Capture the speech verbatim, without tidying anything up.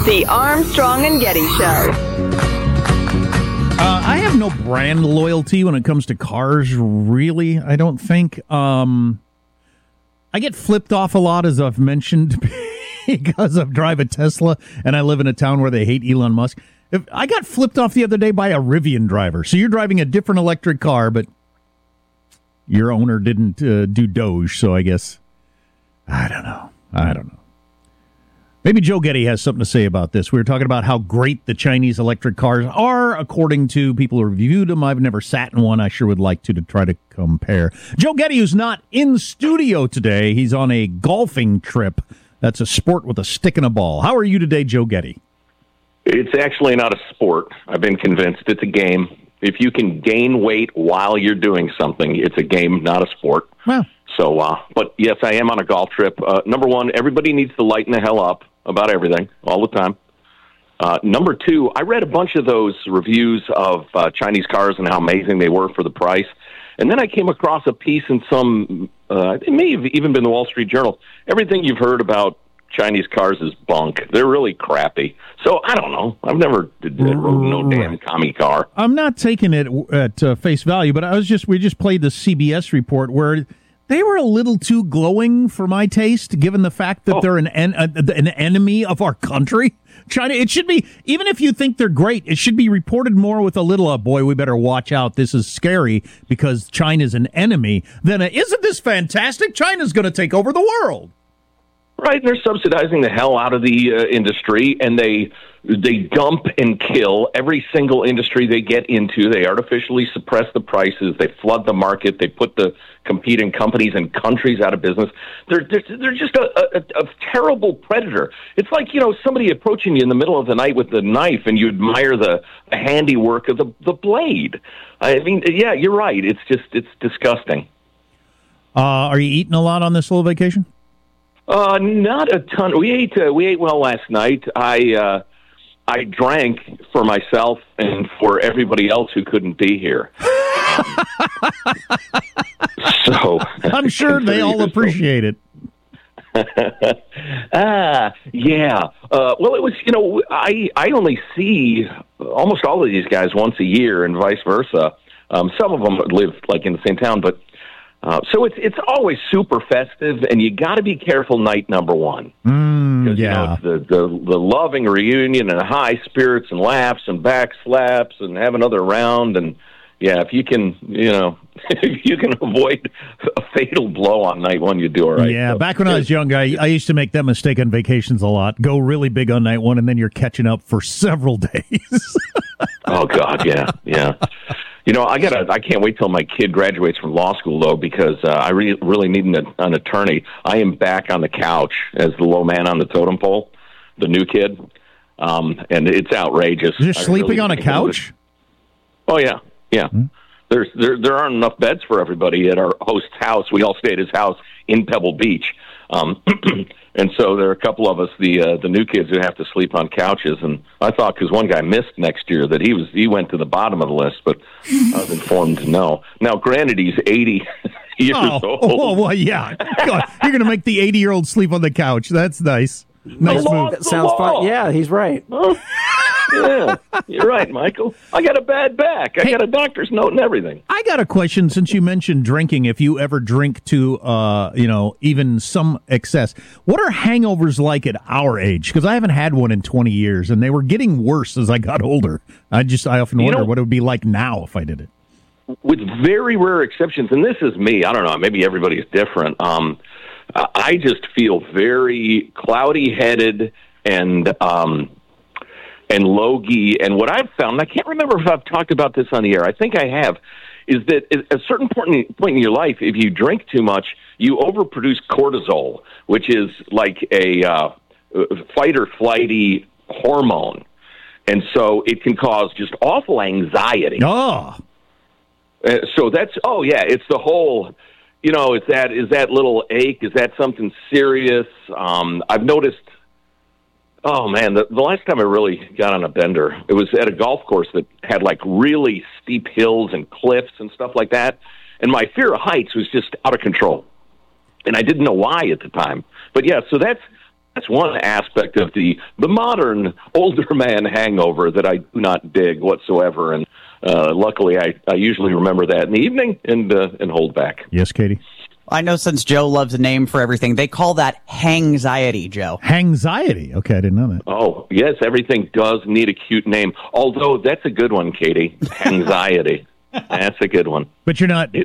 The Armstrong and Getty Show. Uh, I have no brand loyalty when it comes to cars, really, I don't think. Um, I get flipped off a lot, as I've mentioned, because I drive a Tesla, and I live in a town where they hate Elon Musk. If, I got flipped off the other day by a Rivian driver. So you're driving a different electric car, but your owner didn't uh, do Doge, so I guess, I don't know. I don't know. Maybe Joe Getty has something to say about this. We were talking about how great the Chinese electric cars are, according to people who reviewed them. I've never sat in one. I sure would like to, to try to compare. Joe Getty, who's not in studio today, he's on a golfing trip. That's a sport with a stick and a ball. How are you today, Joe Getty? It's actually not a sport. I've been convinced it's a game. If you can gain weight while you're doing something, it's a game, not a sport. Well. So, uh, but yes, I am on a golf trip. Uh, number one, everybody needs to lighten the hell up about everything all the time. Uh, number two, I read a bunch of those reviews of uh, Chinese cars and how amazing they were for the price. And then I came across a piece in some, uh, it may have even been the Wall Street Journal. Everything you've heard about Chinese cars is bunk. They're really crappy. So I don't know. I've never did, did, rode no damn commie car. I'm not taking it at uh, face value, but I was just, we just played the C B S report where they were a little too glowing for my taste, given the fact that oh. they're an en- uh, an enemy of our country. China, it should be, even if you think they're great, it should be reported more with a little, uh, boy, we better watch out, this is scary because China's an enemy, than a, isn't this fantastic? China's going to take over the world. Right, and they're subsidizing the hell out of the uh, industry, and they they dump and kill every single industry they get into. They artificially suppress the prices. They flood the market. They put the competing companies and countries out of business. They're they're, they're just a, a, a terrible predator. It's like, you know, somebody approaching you in the middle of the night with a knife, and you admire the, the handiwork of the the blade. I mean, yeah, you're right. It's just it's disgusting. Uh, are you eating a lot on this little vacation? Uh, not a ton. We ate uh, we ate well last night. I uh, I drank for myself and for everybody else who couldn't be here. Um, so I'm sure they all appreciate it. ah, yeah. Uh, well, it was, you know, I I only see almost all of these guys once a year, and vice versa. Um, some of them live like in the same town, but. Uh, so it's it's always super festive, and you got to be careful night number one. Mm, yeah, you know, it's the, the the loving reunion and high spirits and laughs and back slaps and have another round. And yeah, if you can, you know, if you can avoid a fatal blow on night one, you do all right. Yeah, so, back when I was young, I, I used to make that mistake on vacations a lot. Go really big on night one, and then you're catching up for several days. Oh God, yeah, yeah. You know, I got I can't wait till my kid graduates from law school, though, because uh, I re- really need an, an attorney. I am back on the couch as the low man on the totem pole, the new kid, um, and it's outrageous. You're sleeping really on a couch? Oh, yeah, yeah. Hmm? There's there there aren't enough beds for everybody at our host's house. We all stay at his house in Pebble Beach. Um, and so there are a couple of us, the uh, the new kids, who have to sleep on couches. And I thought, because one guy missed next year, that he was he went to the bottom of the list, but I was informed no. Now, granted, he's eighty years oh, old. Oh, well, yeah. God, you're going to make the eighty-year-old sleep on the couch. That's nice. Nice move. That sounds fun. Yeah, he's right. Oh, yeah, you're right, Michael. I got a bad back. I hey, got a doctor's note and everything. I got a question, since you mentioned drinking. If you ever drink to, uh, you know, even some excess, what are hangovers like at our age? Because I haven't had one in twenty years, and they were getting worse as I got older. I just, I often wonder you know, what it would be like now if I did it. With very rare exceptions, and this is me, I don't know, maybe everybody's different. Um, I just feel very cloudy-headed and um, and logy. And what I've found, and I can't remember if I've talked about this on the air, I think I have, is that at a certain point in your life, if you drink too much, you overproduce cortisol, which is like a uh, fight-or-flighty hormone. And so it can cause just awful anxiety. Oh. Uh, so that's, oh, yeah, it's the whole... You know, is that is that little ache? Is that something serious? Um, I've noticed, oh, man, the, the last time I really got on a bender, it was at a golf course that had, like, really steep hills and cliffs and stuff like that. And my fear of heights was just out of control. And I didn't know why at the time. But, yeah, so that's that's one aspect of the the modern older man hangover that I do not dig whatsoever. And uh, luckily, I, I usually remember that in the evening and uh, and hold back. Yes, Katie? I know since Joe loves a name for everything, they call that hangxiety, Joe. Hangxiety. Okay, I didn't know that. Oh, yes, everything does need a cute name. Although, that's a good one, Katie. Hangxiety. That's a good one. But you're not